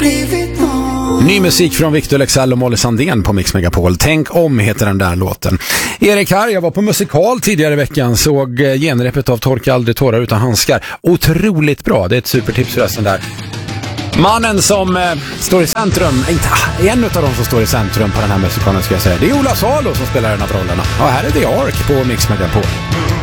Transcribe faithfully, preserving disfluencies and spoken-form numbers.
blivit någon. Ny musik från Victor Leksell och Molly Sandén på Mix Megapol. Tänk om heter den där låten. Erik här, jag var på musikal tidigare i veckan, såg genrepet av Torka aldrig tårar utan handskar. Otroligt bra, det är ett supertips förresten där. Mannen som eh, står i centrum, inte en av de som står i centrum på den här musikalen ska jag säga, det är Ola Salo som spelar den här rollerna. Ja, här är The Ark på Mix Megapol.